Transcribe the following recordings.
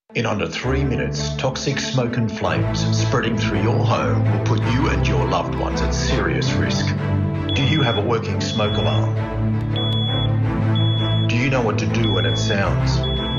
In under 3 minutes, toxic smoke and flames spreading through your home will put you and your loved ones at serious risk. Do you have a working smoke alarm? Do you know what to do when it sounds?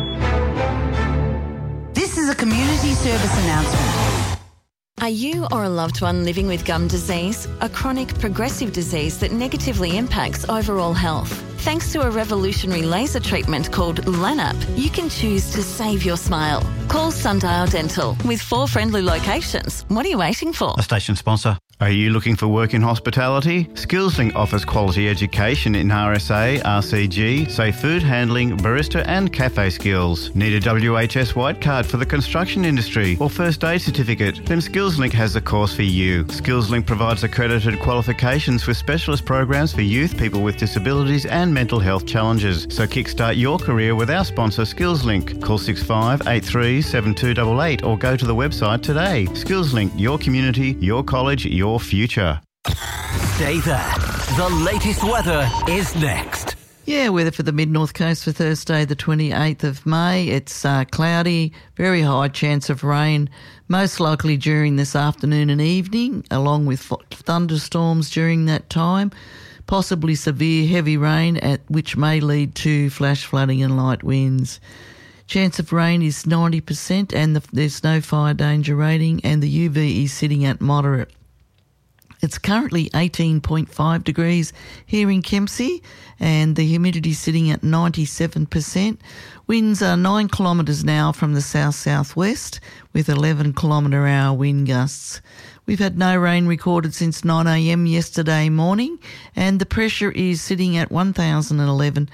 This is a community service announcement. Are you or a loved one living with gum disease, a chronic progressive disease that negatively impacts overall health? Thanks to a revolutionary laser treatment called LANAP, you can choose to save your smile. Call Sundial Dental with 4 friendly locations. What are you waiting for? A station sponsor. Are you looking for work in hospitality? SkillsLink offers quality education in RSA, RCG, safe food handling, barista and cafe skills. Need a WHS white card for the construction industry or first aid certificate? Then SkillsLink has the course for you. SkillsLink provides accredited qualifications with specialist programs for youth, people with disabilities and mental health challenges. So kickstart your career with our sponsor SkillsLink. Call 6583 7288 or go to the website today. SkillsLink, your community, your college, your future. Stay there. The latest weather is next. Yeah, weather for the mid-north coast for Thursday the 28th of May. It's cloudy, very high chance of rain, most likely during this afternoon and evening, along with thunderstorms during that time. Possibly severe heavy rain, which may lead to flash flooding and light winds. Chance of rain is 90% and there's no fire danger rating, and the UV is sitting at moderate. It's currently 18.5 degrees here in Kempsey and the humidity sitting at 97%. Winds are 9 kilometres an hour from the south-southwest with 11 kilometre-hour wind gusts. We've had no rain recorded since 9 a.m. yesterday morning, and the pressure is sitting at 1,011.4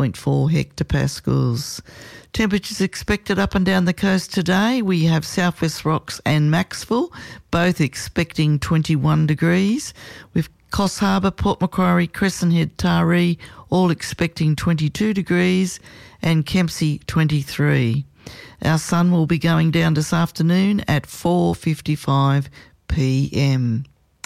hectopascals. Temperatures expected up and down the coast today. We have Southwest Rocks and Maxville, both expecting 21 degrees. We've Coffs Harbour, Port Macquarie, Crescent Head, Taree, all expecting 22 degrees, and Kempsey 23. Our sun will be going down this afternoon at 4:55 p.m.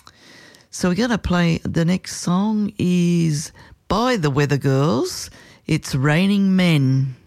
So we're going to play, the next song is by the Weather Girls. It's Raining Men.